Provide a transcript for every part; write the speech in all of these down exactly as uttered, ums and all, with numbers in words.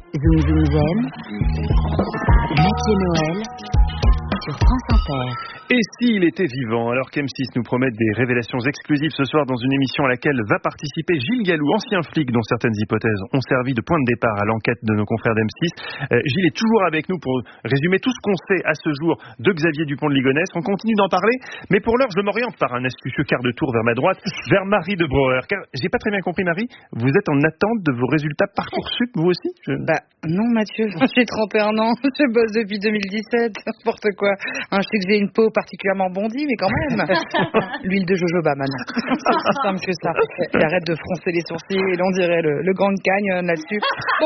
Zoom Zoom Zen, Mathieu Noël, sur France Inter. Et s'il était vivant, alors qu'M six nous promet des révélations exclusives ce soir dans une émission à laquelle va participer Gilles Gallou, ancien flic dont certaines hypothèses ont servi de point de départ à l'enquête de nos confrères d'M six. Euh, Gilles est toujours avec nous pour résumer tout ce qu'on sait à ce jour de Xavier Dupont de Ligonnès. On continue d'en parler, mais pour l'heure, je m'oriente par un astucieux quart de tour vers ma droite, vers Marie de Brouwer. Car j'ai pas très bien compris, Marie, vous êtes en attente de vos résultats Parcoursup, vous aussi je... Bah non, Mathieu, j'ai trente et un ans, je bosse depuis deux mille dix-sept, n'importe quoi. Hein, je sais que j'ai une peau particulièrement bondie, mais quand même. L'huile de jojoba maintenant. C'est aussi simple que ça. Et arrête de froncer les sourcils, on dirait le, le Grand Cagne là-dessus. Bon,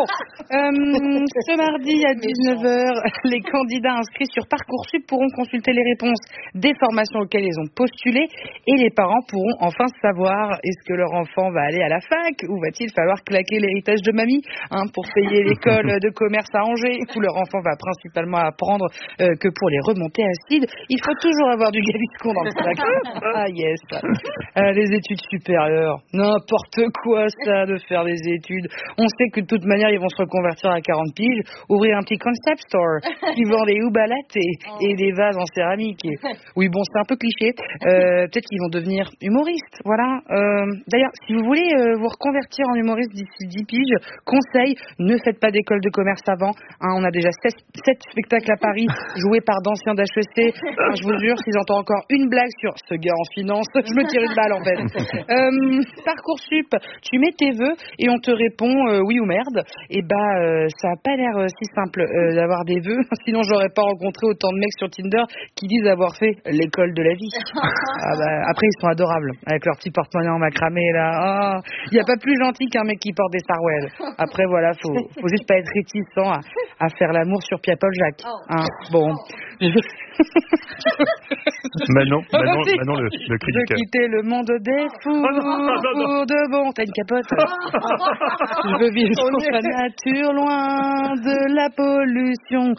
euh, ce mardi à dix-neuf heures, les candidats inscrits sur Parcoursup pourront consulter les réponses des formations auxquelles ils ont postulé et les parents pourront enfin savoir est-ce que leur enfant va aller à la fac ou va-t-il falloir claquer l'héritage de mamie hein, pour payer l'école de commerce à Angers où leur enfant va principalement apprendre euh, que pour les remontées acides, il faut toujours avoir du Gaviscon dans le sac. Ah yes. Euh, les études supérieures, n'importe quoi ça de faire des études. On sait que de toute manière ils vont se reconvertir à quarante piges, ouvrir un petit concept store qui vend des houba latte et, et des vases en céramique. Et... Oui bon c'est un peu cliché. Euh, peut-être qu'ils vont devenir humoristes. Voilà. Euh, d'ailleurs si vous voulez euh, vous reconvertir en humoriste d'ici dix piges, conseil, ne faites pas d'école de commerce avant. Hein, on a déjà sept spectacles à Paris joués par d'anciens d'H E C. Enfin, je vous jure, si j'entends encore une blague sur ce gars en finance, je me tire une balle en fait. Euh, Parcoursup, tu mets tes vœux et on te répond euh, oui ou merde. Et bah, euh, ça a pas l'air euh, si simple euh, d'avoir des vœux. Sinon, j'aurais pas rencontré autant de mecs sur Tinder qui disent avoir fait l'école de la vie. Ah bah, après, ils sont adorables avec leur petit porte-monnaie en macramé là. Il oh, y a pas plus gentil qu'un mec qui porte des Sarwell. Après, voilà, faut, faut juste pas être réticent à, à faire l'amour sur Pierre-Paul Jacques. Hein, bon. Manon, Manon, Manon le, le cri du cœur. De quitter le monde des fous, oh non, non, non, pour de bon. T'as une capote. Je veux vivre sur la nature, loin de la pollution.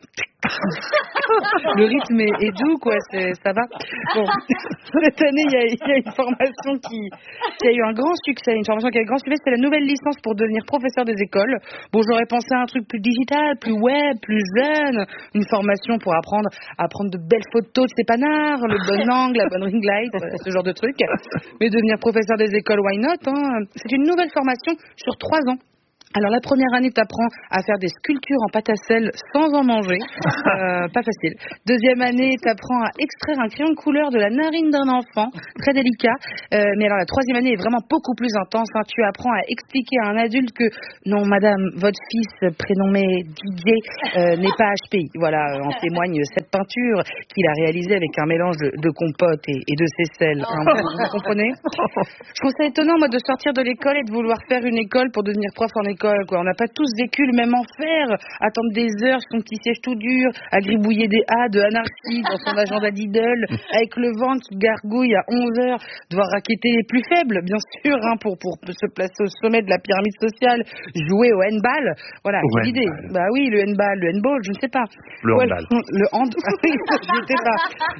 Le rythme est, est doux, quoi, c'est, ça va. Bon, cette année, il y a, il y a une formation qui, qui a eu un grand succès. Une formation qui a eu un grand succès, c'est la nouvelle licence pour devenir professeur des écoles. Bon, j'aurais pensé à un truc plus digital, plus web, plus jeune. Une formation pour apprendre à prendre de belles photos de ses panards, le bon angle, la bonne ring light, ce genre de truc. Mais devenir professeur des écoles, why not hein. C'est une nouvelle formation sur trois ans. Alors la première année, tu apprends à faire des sculptures en pâte à sel sans en manger, euh, pas facile. Deuxième année, tu apprends à extraire un crayon de couleur de la narine d'un enfant, très délicat. Euh, mais alors la troisième année est vraiment beaucoup plus intense. Hein. Tu apprends à expliquer à un adulte que non, madame, votre fils prénommé D J euh, n'est pas H P I. Voilà, en témoigne cette peinture qu'il a réalisée avec un mélange de, de compote et, et de seychelles. Hein. Vous comprenez? Je trouve ça étonnant, moi, de sortir de l'école et de vouloir faire une école pour devenir prof en école. Quoi. On n'a pas tous vécu le même enfer, attendre des heures sur son petit siège tout dur, à gribouiller des A de anarchie dans son agenda d'idole, avec le vent qui gargouille à onze heures, devoir raqueter les plus faibles, bien sûr, hein, pour, pour se placer au sommet de la pyramide sociale, jouer au handball. Voilà, quelle idée. Bah oui, le handball, le handball, je ne sais pas. Le ouais, handball. Le hand... je ne sais pas.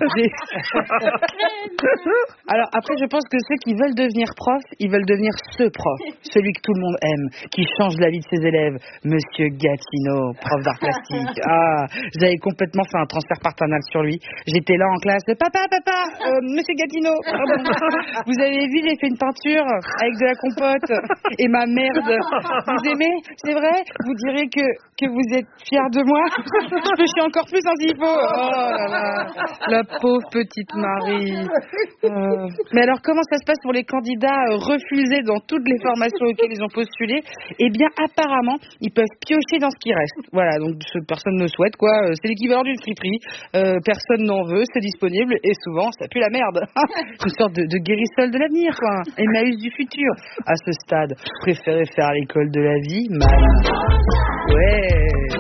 Alors après, je pense que ceux qui veulent devenir prof, ils veulent devenir ce prof, celui que tout le monde aime, qui change de la vie de ses élèves, Monsieur Gatineau, prof d'art plastique. Ah, j'avais complètement fait un transfert paternel sur lui. J'étais là en classe, papa, papa, euh, Monsieur Gatineau. Ah bon. Vous avez vu, j'ai fait une peinture avec de la compote et ma merde. Vous aimez? C'est vrai? Vous direz que que vous êtes fiers de moi? Je peux chier encore plus hein, s'il faut. Oh là là, la pauvre petite Marie. Euh... Mais alors, comment ça se passe pour les candidats refusés dans toutes les formations auxquelles ils ont postulé? Eh bien, apparemment, ils peuvent piocher dans ce qui reste. Voilà, donc ce, personne ne souhaite, quoi. C'est l'équivalent d'une friperie. Euh, personne n'en veut, c'est disponible, et souvent, ça pue la merde. Une sorte de, de guérissol de l'avenir, quoi. Emmaüs du futur. À ce stade, préférez faire l'école de la vie, mal. Ouais.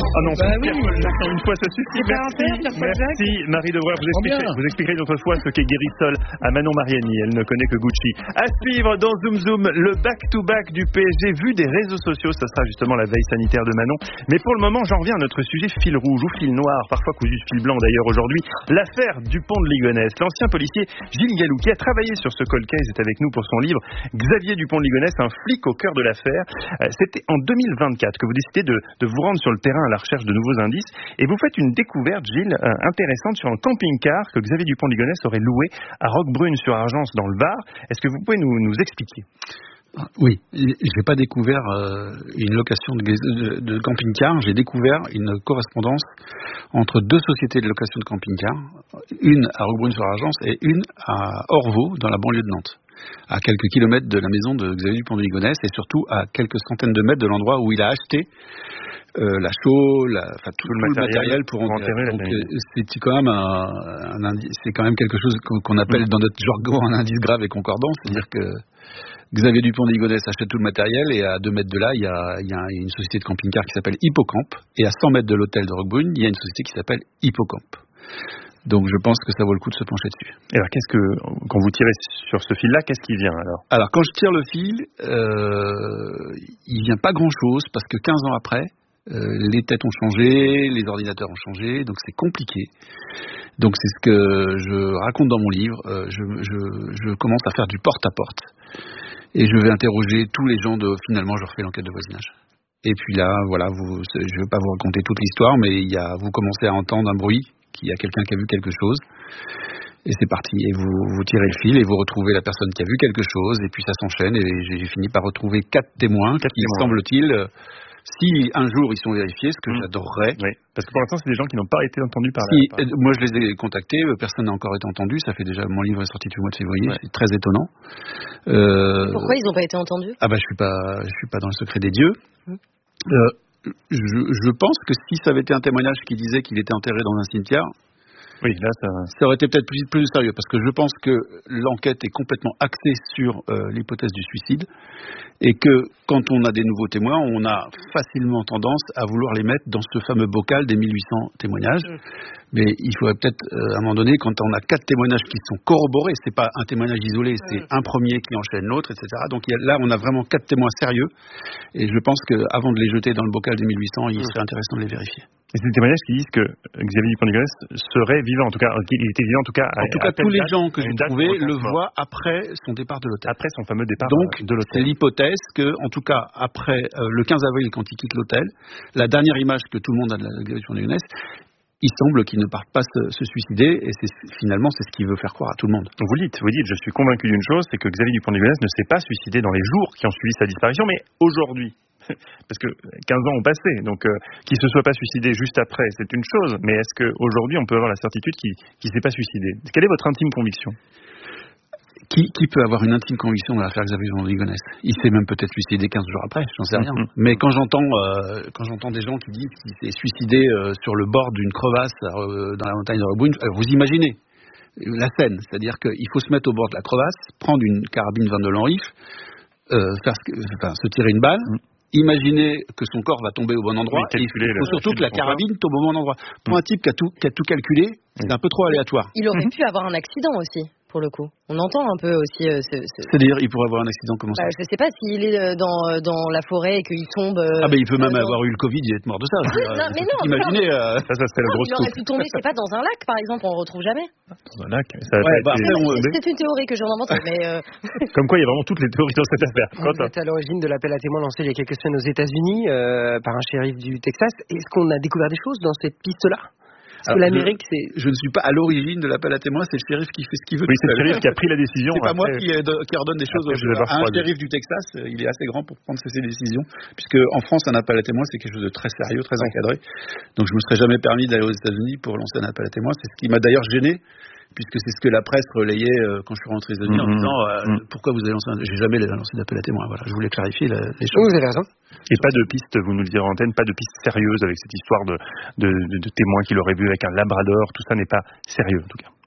Oh non, bah oui. Pierre-Paul, une fois ça suffit. C'est pas un père, Pierre-Paul Jacques. Merci Marie Debreur, vous expliquerez, vous expliquerez une autre fois ce qu'est Guérisol à Manon Mariani, elle ne connaît que Gucci. À suivre dans Zoom Zoom, le back-to-back du P S G vu des réseaux sociaux, ça sera justement la veille sanitaire de Manon. Mais pour le moment, j'en reviens à notre sujet fil rouge ou fil noir, parfois cousu de fil blanc d'ailleurs aujourd'hui, l'affaire Dupont de Ligonnès. L'ancien policier Gilles Gallou, qui a travaillé sur ce cold case, est avec nous pour son livre Xavier Dupont de Ligonnès, un flic au cœur de l'affaire. C'était en deux mille vingt-quatre que vous décidez de, de vous rendre sur le terrain à la recherche de nouveaux indices et vous faites une découverte, Gilles, euh, intéressante sur un camping-car que Xavier Dupont de Ligonnès aurait loué à Roquebrune-sur-Argence dans le Var. Est-ce que vous pouvez nous, nous expliquer ? Oui, j'ai pas découvert euh, une location de, de, de camping-car, j'ai découvert une correspondance entre deux sociétés de location de camping-car, une à Roquebrune-sur-Argence et une à Orvaux, dans la banlieue de Nantes, à quelques kilomètres de la maison de Xavier Dupont de Ligonnès et surtout à quelques centaines de mètres de l'endroit où il a acheté Euh, la chaux, la, enfin tout, tout le matériel, matériel pour, pour enterrer. Donc euh, c'est quand même un, un indice, c'est quand même quelque chose qu'on appelle mmh. dans notre jargon un indice grave et concordant, c'est-à-dire que Xavier Dupont de Ligonnès achète tout le matériel et à deux mètres de là, il y a, il y a une société de camping-car qui s'appelle Hippocamp et à cent mètres de l'hôtel de Roquebrune, il y a une société qui s'appelle Hippocamp. Donc je pense que ça vaut le coup de se pencher dessus. Et alors qu'est-ce que, quand vous tirez sur ce fil-là, qu'est-ce qui vient alors ? Alors quand je tire le fil, euh, il vient pas grand-chose parce que quinze ans après, Euh, les têtes ont changé, les ordinateurs ont changé, donc c'est compliqué. Donc c'est ce que je raconte dans mon livre. Euh, je, je, je commence à faire du porte-à-porte et je vais interroger tous les gens de. Finalement, je refais l'enquête de voisinage. Et puis là, voilà, vous, je ne vais pas vous raconter toute l'histoire, mais il y a, vous commencez à entendre un bruit, qu'il y a quelqu'un qui a vu quelque chose. Et c'est parti. Et vous, vous tirez le fil et vous retrouvez la personne qui a vu quelque chose. Et puis ça s'enchaîne. Et j'ai, j'ai fini par retrouver quatre témoins, quatre qui témoins. semble-t-il. Si un jour ils sont vérifiés, ce que mmh. j'adorerais. Oui, parce que pour l'instant, c'est des gens qui n'ont pas été entendus par si, la. Par... Moi, je les ai contactés, personne n'a encore été entendu. Ça fait déjà, mon livre est sorti tout le mois de février, ouais. C'est très étonnant. Euh... Pourquoi ils n'ont pas été entendus ? Ah bah, je suis pas, je suis pas dans le secret des dieux. Mmh. Euh, je, je pense que si ça avait été un témoignage qui disait qu'il était enterré dans un cimetière. Oui, là, ça... ça aurait été peut-être plus, plus sérieux, parce que je pense que l'enquête est complètement axée sur euh, l'hypothèse du suicide, et que quand on a des nouveaux témoins, on a facilement tendance à vouloir les mettre dans ce fameux bocal des mille huit cents témoignages. Mmh. Mais il faudrait peut-être, euh, à un moment donné, quand on a quatre témoignages qui sont corroborés, c'est pas un témoignage isolé, c'est mmh. un premier qui enchaîne l'autre, et cetera. Donc il y a, là, on a vraiment quatre témoins sérieux, et je pense qu'avant de les jeter dans le bocal des mille huit cents, il mmh. serait intéressant de les vérifier. Et c'est des témoignages qui disent que Xavier Dupont de Ligonnès serait vivant, en tout cas, qu'il était vivant, en tout cas. En à, tout cas, tous les gens que j'ai trouvés le voient voient après son départ de l'hôtel. Après son fameux départ Donc, de l'hôtel. C'est l'hypothèse que, en tout cas, après euh, le quinze avril, quand il quitte l'hôtel, la dernière image que tout le monde a de la Xavier Dupont de Ligonnès, il semble qu'il ne parte pas se, se suicider, et c'est, finalement, c'est ce qu'il veut faire croire à tout le monde. Vous dites, vous dites, je suis convaincu d'une chose, c'est que Xavier Dupont de Ligonnès ne s'est pas suicidé dans les jours qui ont suivi sa disparition, mais aujourd'hui. Parce que quinze ans ont passé, donc euh, qu'il ne se soit pas suicidé juste après, c'est une chose, mais est-ce qu'aujourd'hui on peut avoir la certitude qu'il ne s'est pas suicidé ? Quelle est votre intime conviction ? Qui, qui peut avoir une intime conviction dans l'affaire Xavier Dupont de Ligonnès ? Il s'est même peut-être suicidé quinze jours après, j'en sais rien. Mm-hmm. Mais quand j'entends, euh, quand j'entends des gens qui disent qu'il s'est suicidé euh, sur le bord d'une crevasse euh, dans la montagne de Roquebrune, euh, vous imaginez la scène, c'est-à-dire qu'il faut se mettre au bord de la crevasse, prendre une carabine vingt-deux Lanriff, euh, faire, enfin, se tirer une balle. Mm. Imaginez que son corps va tomber au bon endroit, oui, et il faut le, surtout que la carabine tombe au bon endroit. Pour mmh. un type qui a tout, qui a tout calculé, c'est un peu trop aléatoire. Il aurait mmh. pu avoir un accident aussi, pour le coup. On entend un peu aussi... Euh, ce, ce... C'est-à-dire, il pourrait avoir un accident, comment ça ? bah, Je ne sais pas s'il est dans, dans la forêt et qu'il tombe... Euh, ah ben, il peut même dans... avoir eu le Covid et être mort de ça. Oui, non, mais non, imaginez, non. Euh, ça, ça serait la grosse coupe. Il aurait pu tomber, je sais pas, dans un lac, par exemple, on ne le retrouve jamais. Dans un lac ça ouais, bah, été... on... C'est une théorie que j'en invente, mais... Euh... Comme quoi, il y a vraiment toutes les théories dans cette affaire. Vous êtes à l'origine de l'appel à témoins lancé il y a quelques semaines aux États-Unis euh, par un shérif du Texas. Est-ce qu'on a découvert des choses dans cette piste-là ? Parce que l'Amérique, je, c'est... je ne suis pas à l'origine de l'appel à témoins, c'est le shérif qui fait ce qu'il veut. Oui, c'est le shérif qui a pris la décision. C'est pas après... moi qui, qui ordonne des choses aux gens. Un shérif du Texas, il est assez grand pour prendre ses décisions, puisque en France, un appel à témoins, c'est quelque chose de très sérieux, très encadré. Donc je me serais jamais permis d'aller aux États-Unis pour lancer un appel à témoins. C'est ce qui m'a d'ailleurs gêné, puisque c'est ce que la presse relayait euh, quand je suis rentré aux États-Unis mmh, en disant euh, mmh. pourquoi vous avez lancé un... J'ai jamais lancé d'appel à témoins. Voilà, je voulais clarifier la, les choses. Vous avez raison. Et pas de piste, vous nous le direz en antenne, pas de piste sérieuse avec cette histoire de, de, de, de témoins qu'il aurait vu avec un labrador, tout ça n'est pas sérieux en tout cas.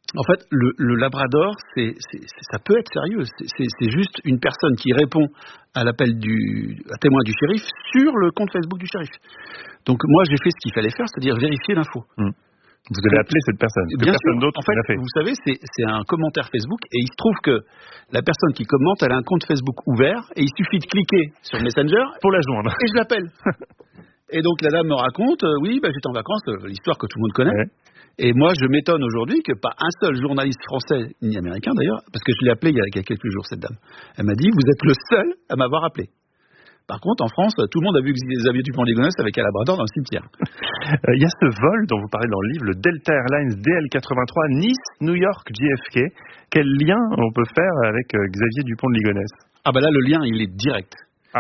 En fait, le, le Labrador, c'est, c'est, c'est, ça peut être sérieux. C'est, c'est, c'est juste une personne qui répond à l'appel du à témoin du shérif sur le compte Facebook du shérif. Donc moi, j'ai fait ce qu'il fallait faire, c'est-à-dire vérifier l'info. Mmh. Vous avez appelé cette personne. Bien personne sûr. d'autre En fait, l'a fait. vous savez, c'est, c'est un commentaire Facebook et il se trouve que la personne qui commente, elle a un compte Facebook ouvert et il suffit de cliquer sur Messenger pour la joindre. Et je l'appelle. Et donc la dame me raconte, euh, oui, bah, j'étais en vacances, euh, l'histoire que tout le monde connaît. Ouais. Et moi, je m'étonne aujourd'hui que pas un seul journaliste français, ni américain d'ailleurs, parce que je l'ai appelé il y a, il y a quelques jours, cette dame. Elle m'a dit, vous êtes le seul à m'avoir appelé. Par contre, en France, tout le monde a vu Xavier Dupont-Ligonnès avec un Labrador dans le cimetière. Il euh, y a ce vol dont vous parlez dans le livre, le Delta Airlines D L quatre-vingt-trois, Nice-New York J F K. Quel lien on peut faire avec euh, Xavier Dupont-Ligonnès? Ah bah là, le lien, il est direct. Ah.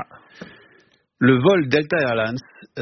Le vol Delta Airlines,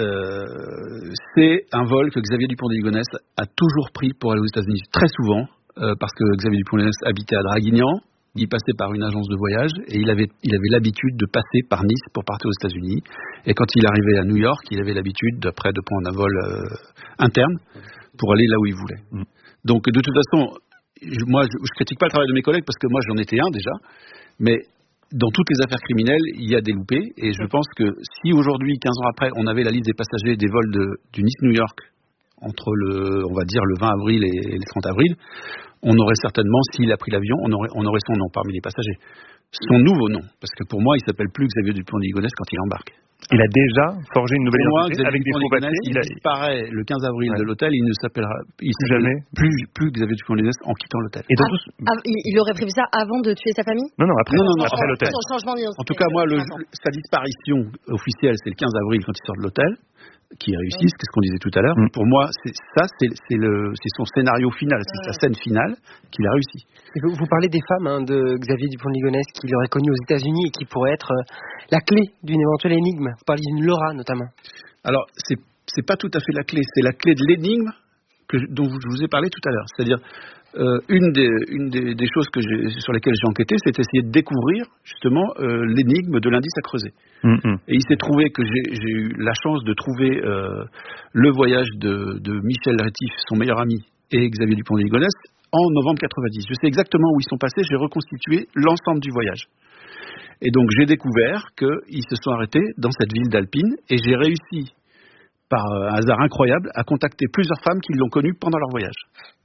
euh, c'est un vol que Xavier Dupont-Ligonnès a toujours pris pour aller aux États-Unis, très souvent, euh, parce que Xavier Dupont-Ligonnès habitait à Draguignan. Il passait par une agence de voyage et il avait, il avait l'habitude de passer par Nice pour partir aux États-Unis. Et quand il arrivait à New York, il avait l'habitude d'après de prendre un vol euh, interne pour aller là où il voulait. Mmh. Donc de toute façon, je, moi je, je critique pas le travail de mes collègues parce que moi j'en étais un déjà, mais dans toutes les affaires criminelles, il y a des loupés et je pense que si aujourd'hui, quinze ans après, on avait la liste des passagers des vols de, du Nice-New York entre le, on va dire le vingt avril et le trente avril, on aurait certainement, s'il a pris l'avion, on aurait, on aurait son nom parmi les passagers. Son nouveau nom, parce que pour moi, il s'appelle plus Xavier Dupont-Ligonnès quand il embarque. Il a déjà forgé une nouvelle pour identité moi, avec des faux papiers. Il, il a... disparaît le quinze avril ouais. de l'hôtel, il ne s'appellera il plus jamais plus, plus Xavier Dupont-Ligonnès en quittant l'hôtel. Et donc, ah, ah, il aurait prévu ça avant de tuer sa famille? Non, non, après, non, non, non, après l'hôtel. Son changement d'identité. En tout cas, moi, le, sa disparition officielle, c'est le quinze avril quand il sort de l'hôtel. Qui réussissent, mmh. qu'est-ce qu'on disait tout à l'heure. Mmh. Pour moi, c'est, ça, c'est, c'est, le, c'est son scénario final, c'est mmh. sa scène finale qu'il a réussi. Vous, vous parlez des femmes hein, de Xavier Dupont-Ligonnès qu'il aurait connues aux États-Unis et qui pourraient être euh, la clé d'une éventuelle énigme. Vous parlez d'une Laura notamment. Alors, c'est, c'est pas tout à fait la clé, c'est la clé de l'énigme que, dont je vous ai parlé tout à l'heure. C'est-à-dire, euh, une, des, une des, des choses que j'ai, sur lesquelles j'ai enquêté, c'est essayer de découvrir justement euh, l'énigme de l'indice à creuser. Mm-hmm. Et il s'est trouvé que j'ai, j'ai eu la chance de trouver euh, le voyage de, de Michel Rétif, son meilleur ami, et Xavier Dupont-Ligonnès en novembre quatre-vingt-dix. Je sais exactement où ils sont passés, j'ai reconstitué l'ensemble du voyage. Et donc j'ai découvert qu'ils se sont arrêtés dans cette ville d'Alpine et j'ai réussi, par un hasard incroyable, à contacter plusieurs femmes qui l'ont connu pendant leur voyage.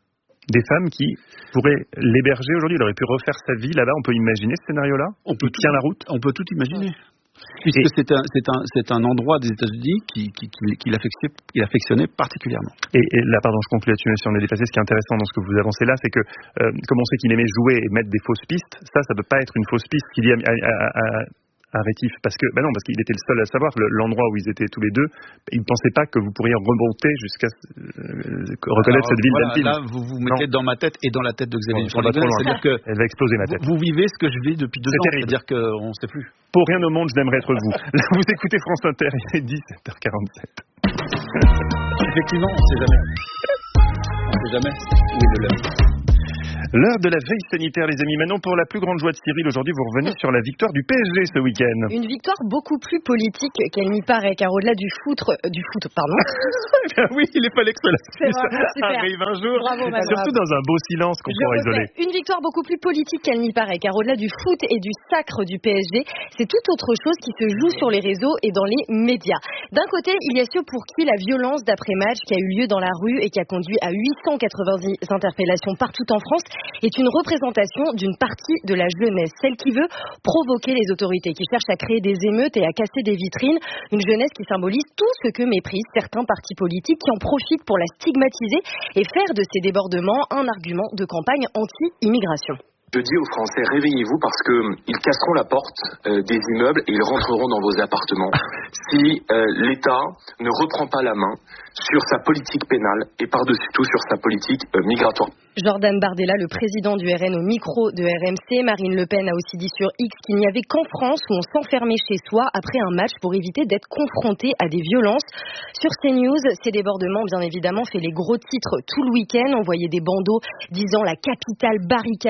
Des femmes qui pourraient l'héberger aujourd'hui, il aurait pu refaire sa vie là-bas, on peut imaginer ce scénario-là? On peut tient la route? On peut tout imaginer. Puisque et c'est, un, c'est, un, c'est un endroit des États-Unis qui, qui, qui, qui l'affectionnait, qui l'affectionnait particulièrement. Et, et là, pardon, je conclue là-dessus, si on est dépassé, ce qui est intéressant dans ce que vous avancez là, c'est que, euh, comme on sait qu'il aimait jouer et mettre des fausses pistes, ça, ça ne peut pas être une fausse piste qu'il dit à, à, à, à Rétif, parce que, ben non, parce qu'il était le seul à savoir le, l'endroit où ils étaient tous les deux. Il ne pensait pas que vous pourriez remonter jusqu'à euh, reconnaître Alors, cette ville voilà, d'Alpine. Là, vous vous mettez non. dans ma tête et dans la tête de Xavier bon, Dupont-Ligonnès, c'est-à-dire que elle va exploser ma tête. Vous, vous vivez ce que je vis depuis deux c'est ans, terrible. C'est-à-dire qu'on ne sait plus. Pour rien au monde, je n'aimerais être vous. Là, vous écoutez France Inter, il est dix-sept heures quarante-sept. Effectivement, on ne sait jamais. On ne sait jamais où est le lève. L'heure de la veille sanitaire, les amis. Maintenant, pour la plus grande joie de Cyril, aujourd'hui, vous revenez sur la victoire du P S G ce week-end. Une victoire beaucoup plus politique qu'elle n'y paraît, car au-delà du foot, euh, du foot, pardon. Oui, il est fallait que cela super. arrive un jour. Bravo, surtout dans un beau silence qu'on pourra isoler. Une victoire beaucoup plus politique qu'elle n'y paraît, car au-delà du foot et du sacre du P S G, c'est tout autre chose qui se joue sur les réseaux et dans les médias. D'un côté, il y a ceux pour qui la violence d'après-match qui a eu lieu dans la rue et qui a conduit à huit cent quatre-vingt-dix interpellations partout en France est une représentation d'une partie de la jeunesse, celle qui veut provoquer les autorités, qui cherche à créer des émeutes et à casser des vitrines, une jeunesse qui symbolise tout ce que méprisent certains partis politiques qui en profitent pour la stigmatiser et faire de ces débordements un argument de campagne anti-immigration. Je dis aux Français, réveillez-vous parce qu'ils casseront la porte euh, des immeubles et ils rentreront dans vos appartements si euh, l'État ne reprend pas la main sur sa politique pénale et par-dessus tout sur sa politique euh, migratoire. Jordan Bardella, le président du R N au micro de R M C. Marine Le Pen a aussi dit sur X qu'il n'y avait qu'en France où on s'enfermait chez soi après un match pour éviter d'être confronté à des violences. Sur CNews, ces débordements, bien évidemment, fait les gros titres tout le week-end. On voyait des bandeaux disant la capitale barricadée,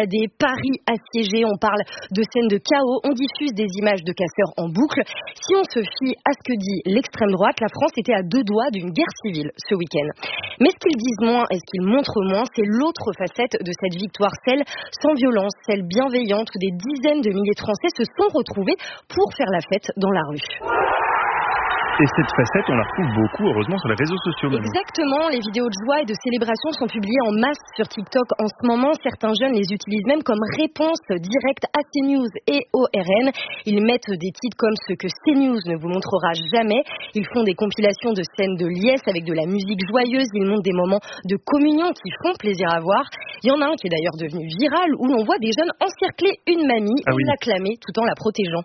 Paris assiégé, on parle de scènes de chaos, on diffuse des images de casseurs en boucle. Si on se fie à ce que dit l'extrême droite, la France était à deux doigts d'une guerre civile ce week-end. Mais ce qu'ils disent moins et ce qu'ils montrent moins, c'est l'autre facette de cette victoire, celle sans violence, celle bienveillante où des dizaines de milliers de Français se sont retrouvés pour faire la fête dans la rue. Et cette facette, on la retrouve beaucoup, heureusement, sur les réseaux sociaux. Maintenant. Exactement, les vidéos de joie et de célébration sont publiées en masse sur TikTok en ce moment. Certains jeunes les utilisent même comme réponse directe à CNews et au R N. Ils mettent des titres comme ce que CNews ne vous montrera jamais. Ils font des compilations de scènes de liesse avec de la musique joyeuse. Ils montrent des moments de communion qui font plaisir à voir. Il y en a un qui est d'ailleurs devenu viral où l'on voit des jeunes encercler une mamie ah et oui. l'acclamer tout en la protégeant.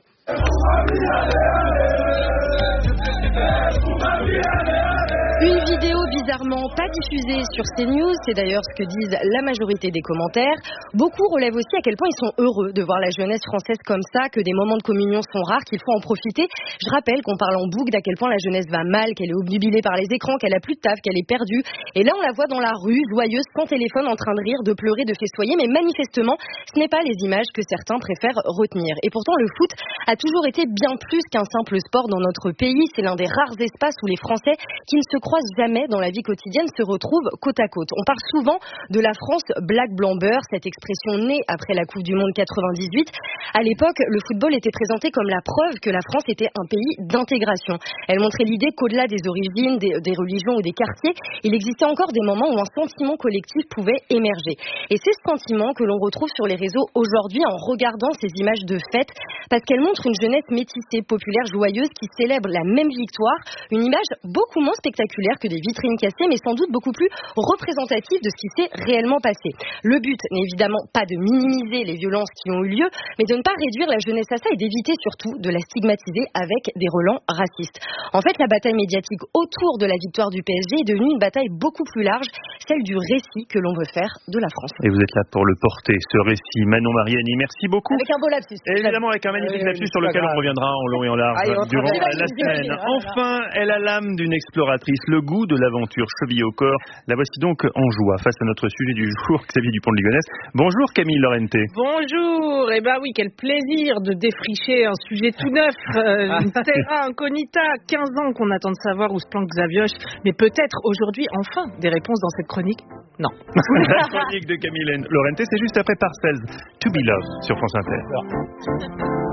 Une vidéo bizarrement pas diffusée sur CNews, c'est d'ailleurs ce que disent la majorité des commentaires. Beaucoup relèvent aussi à quel point ils sont heureux de voir la jeunesse française comme ça, que des moments de communion sont rares, qu'il faut en profiter. Je rappelle qu'on parle en boucle d'à quel point la jeunesse va mal, qu'elle est obnubilée par les écrans, qu'elle a plus de taf, qu'elle est perdue. Et là, on la voit dans la rue, joyeuse, sans téléphone, en train de rire, de pleurer, de festoyer. Mais manifestement, ce n'est pas les images que certains préfèrent retenir. Et pourtant, le foot a toujours été bien plus qu'un simple sport dans notre pays. C'est l'un des rares espaces où les Français qui ne se croisent jamais dans la vie quotidienne se retrouvent côte à côte. On parle souvent de la France black blanc beurre, cette expression née après la Coupe du Monde quatre-vingt-dix-huit. À l'époque, le football était présenté comme la preuve que la France était un pays d'intégration. Elle montrait l'idée qu'au-delà des origines, des, des religions ou des quartiers, il existait encore des moments où un sentiment collectif pouvait émerger. Et c'est ce sentiment que l'on retrouve sur les réseaux aujourd'hui en regardant ces images de fête, parce qu'elles montrent une jeunesse métissée, populaire, joyeuse, qui célèbre la même victoire, une image beaucoup moins spectaculaire que des vitrines cassées, mais sans doute beaucoup plus représentative de ce qui s'est réellement passé. Le but n'est évidemment pas de minimiser les violences qui ont eu lieu, mais de ne pas réduire la jeunesse à ça et d'éviter surtout de la stigmatiser avec des relents racistes. En fait, la bataille médiatique autour de la victoire du P S G est devenue une bataille beaucoup plus large, celle du récit que l'on veut faire de la France. Et vous êtes là pour le porter, ce récit. Manon Mariani, merci beaucoup. Avec un beau lapsus. Et évidemment, avec un magnifique euh, lapsus sur lequel on reviendra en long et en large Allez, durant la la semaine. Enfin, elle a l'âme d'une exploratrice, le goût de l'aventure chevillée au corps. La voici donc en joie face à notre sujet du jour, Xavier Dupont de Ligonnès. Bonjour Camille Lorente. Bonjour. Eh ben oui, quel plaisir de défricher un sujet tout neuf, euh, une terra incognita. quinze ans qu'on attend de savoir où se planque Xavioche, mais peut-être aujourd'hui enfin des réponses dans cette chronique. Non. La chronique de Camille Lorente, c'est juste après Parcells, To Be Loved sur France Inter.